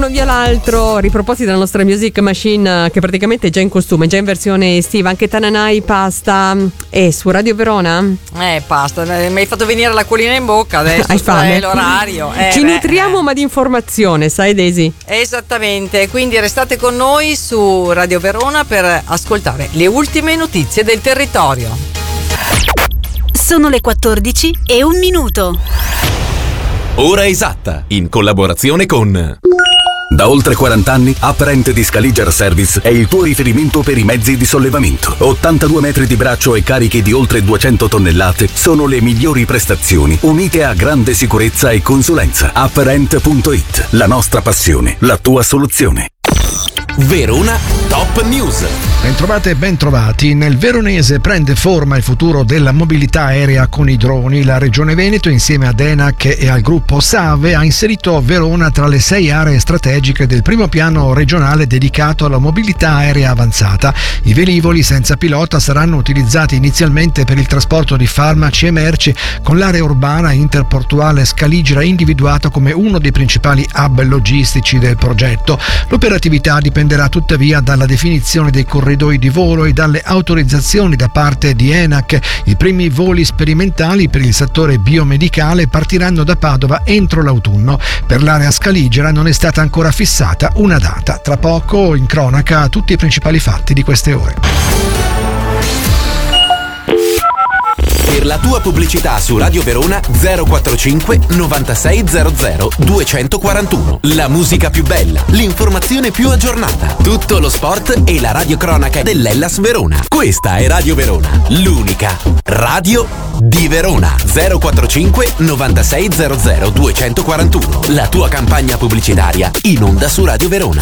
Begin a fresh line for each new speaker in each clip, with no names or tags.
uno via l'altro, riproposti dalla nostra Music Machine, che praticamente è già in costume, già in versione estiva. Anche Tananai Pasta è su Radio Verona.
Pasta, mi hai fatto venire l'acquolina in bocca adesso.
Hai fame?
È l'orario.
Ci nutriamo ma di informazione, sai Daisy?
Esattamente, quindi restate con noi su Radio Verona per ascoltare le ultime notizie del territorio.
Sono le 14:01.
Ora esatta, in collaborazione con... Da oltre 40 anni, Apparent di Scaliger Service è il tuo riferimento per i mezzi di sollevamento. 82 metri di braccio e carichi di oltre 200 tonnellate sono le migliori prestazioni, unite a grande sicurezza e consulenza. Apparent.it, la nostra passione, la tua soluzione. Verona Top News.
Bentrovate e bentrovati. Nel veronese prende forma il futuro della mobilità aerea con i droni. La Regione Veneto, insieme ad ENAC e al gruppo SAVE, ha inserito Verona tra le 6 aree strategiche del primo piano regionale dedicato alla mobilità aerea avanzata. I velivoli senza pilota saranno utilizzati inizialmente per il trasporto di farmaci e merci, con l'area urbana interportuale Scaligera individuata come uno dei principali hub logistici del progetto. L'operatività dipenderà tuttavia dalla definizione dei corridoi di volo e dalle autorizzazioni da parte di ENAC. I primi voli sperimentali per il settore biomedicale partiranno da Padova entro l'autunno. Per l'area Scaligera non è stata ancora fissata una data. Tra poco in cronaca tutti i principali fatti di queste ore.
Per la tua pubblicità su Radio Verona 045 9600 241. La musica più bella, l'informazione più aggiornata, tutto lo sport e la radiocronaca dell'Hellas Verona. Questa è Radio Verona, l'unica radio di Verona. 045 9600 241. La tua campagna pubblicitaria in onda su Radio Verona.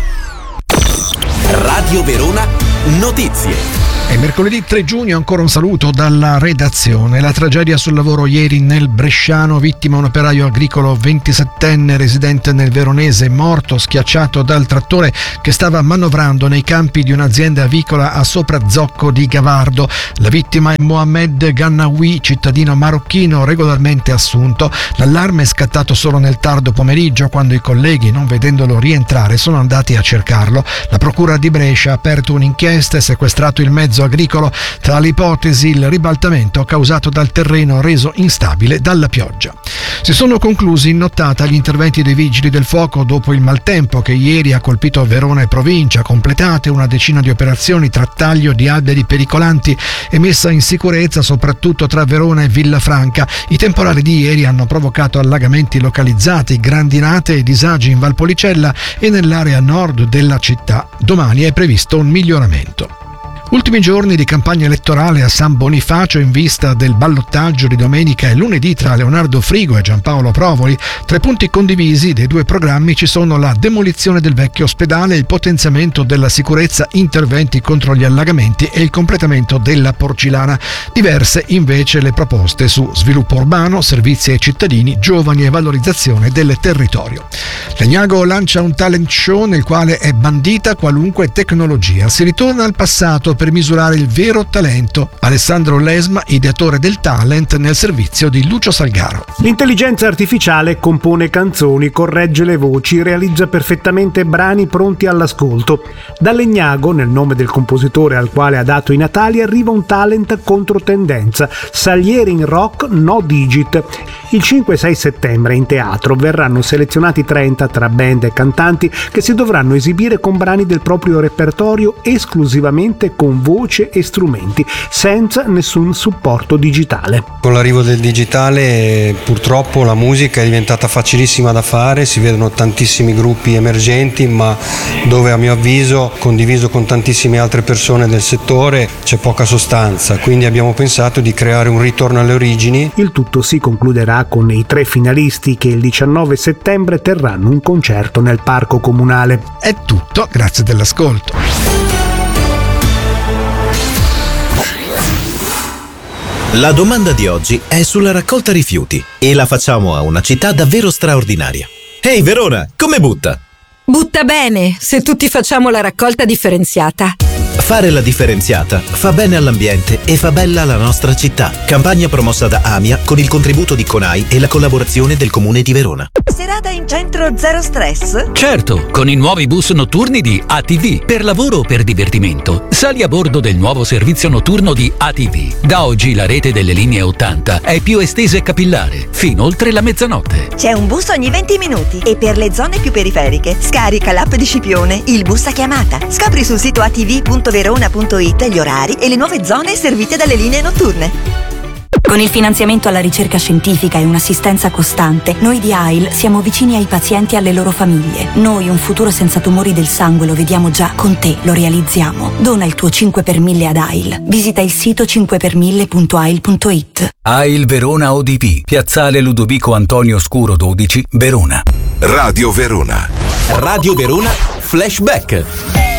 Radio Verona Notizie.
È mercoledì 3 giugno, ancora un saluto dalla redazione. La tragedia sul lavoro ieri nel Bresciano, vittima un operaio agricolo 27enne residente nel Veronese, morto schiacciato dal trattore che stava manovrando nei campi di un'azienda avicola a Soprazocco di Gavardo. La vittima è Mohamed Gannawi, cittadino marocchino regolarmente assunto. L'allarme è scattato solo nel tardo pomeriggio, quando i colleghi, non vedendolo rientrare, sono andati a cercarlo. La procura di Brescia ha aperto un'inchiesta e sequestrato il mezzo agricolo. Tra le ipotesi il ribaltamento causato dal terreno reso instabile dalla pioggia. Si sono conclusi in nottata gli interventi dei vigili del fuoco dopo il maltempo che ieri ha colpito Verona e provincia, completate una decina di operazioni tra taglio di alberi pericolanti e messa in sicurezza soprattutto tra Verona e Villafranca. I temporali di ieri hanno provocato allagamenti localizzati, grandinate e disagi in Valpolicella e nell'area nord della città. Domani è previsto un miglioramento. Ultimi giorni di campagna elettorale a San Bonifacio in vista del ballottaggio di domenica e lunedì tra Leonardo Frigo e Giampaolo Provoli. Tra i punti condivisi dei due programmi ci sono la demolizione del vecchio ospedale, il potenziamento della sicurezza, interventi contro gli allagamenti e il completamento della Porcilana. Diverse invece le proposte su sviluppo urbano, servizi ai cittadini, giovani e valorizzazione del territorio. Legnago lancia un talent show nel quale è bandita qualunque tecnologia. Si ritorna al passato per misurare il vero talento. Alessandro Lesma, ideatore del talent, nel servizio di Lucio Salgaro.
L'intelligenza artificiale compone canzoni, corregge le voci, realizza perfettamente brani pronti all'ascolto. Da Legnago, nel nome del compositore al quale ha dato i natali, arriva un talent controtendenza, Salieri in rock no digit. Il 5 e 6 settembre in teatro verranno selezionati 30 tra band e cantanti che si dovranno esibire con brani del proprio repertorio esclusivamente con voce e strumenti, senza nessun supporto digitale.
Con l'arrivo del digitale purtroppo la musica è diventata facilissima da fare, si vedono tantissimi gruppi emergenti, ma dove a mio avviso, condiviso con tantissime altre persone del settore, c'è poca sostanza, quindi abbiamo pensato di creare un ritorno alle origini.
Il tutto si concluderà con i 3 finalisti che il 19 settembre terranno un concerto nel parco comunale.
È tutto, grazie dell'ascolto.
La domanda di oggi è sulla raccolta rifiuti e la facciamo a una città davvero straordinaria. Ehi Verona, come butta?
Butta bene, se tutti facciamo la raccolta differenziata.
Fare la differenziata fa bene all'ambiente e fa bella la nostra città. Campagna promossa da AMIA con il contributo di CONAI e la collaborazione del Comune di Verona.
Serata in centro zero stress?
Certo, con i nuovi bus notturni di ATV. Per lavoro o per divertimento, sali a bordo del nuovo servizio notturno di ATV. Da oggi la rete delle linee 80 è più estesa e capillare, fino oltre la mezzanotte.
C'è un bus ogni 20 minuti e per le zone più periferiche scarica l'app di Scipione, il bus a chiamata. Scopri sul sito atv.verona.it gli orari e le nuove zone servite dalle linee notturne.
Con il finanziamento alla ricerca scientifica e un'assistenza costante, noi di AIL siamo vicini ai pazienti e alle loro famiglie. Noi un futuro senza tumori del sangue lo vediamo già, con te lo realizziamo. Dona il tuo 5 per 1000 ad AIL. Visita il sito 5per1000.ail.it.
AIL Verona ODP, Piazzale Ludovico Antonio Scuro 12, Verona.
Radio Verona. Radio Verona Flashback.